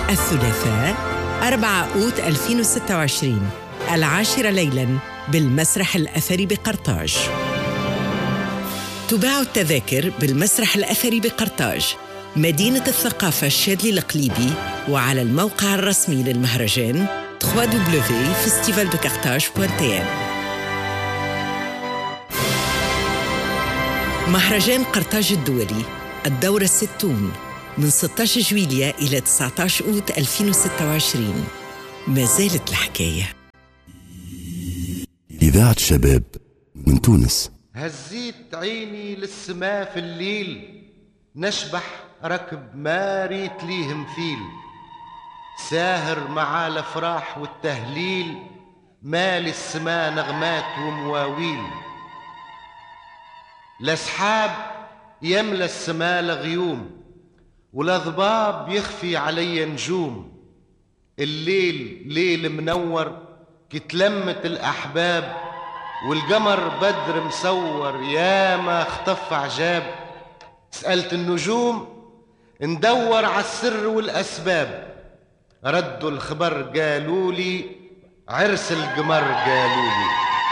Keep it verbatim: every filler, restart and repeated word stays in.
الثلاثاء أربعة أوت ألفين وستة وعشرين العاشرة ليلاً بالمسرح الأثري بقرطاج. تباع التذاكر بالمسرح الأثري بقرطاج، مدينة الثقافة الشاذلي القليبي، وعلى الموقع الرسمي للمهرجان دبليو دبليو دبليو دوت فيستيفال دو كارتاج دوت تي ام. مهرجان قرطاج الدولي الدورة الستون من ستة عشر جويلية إلى تسعة عشر أوت ألفين وستة وعشرين. ما زالت الحكاية. إذاعة شباب من تونس. هزيت عيني للسما في الليل، نشبح ركب ما ريت ليه مثيل، ساهر مع الافراح والتهليل، مالي السما نغمات ومواويل، لسحاب يملى السما لغيوم، والأضباب يخفي علي نجوم، الليل ليل منور كتلمت الأحباب، والقمر بدر مسور يا ما اختف عجاب. سألت النجوم ندور عالسر والأسباب، ردوا الخبر قالوا لي عرس القمر قالوا لي.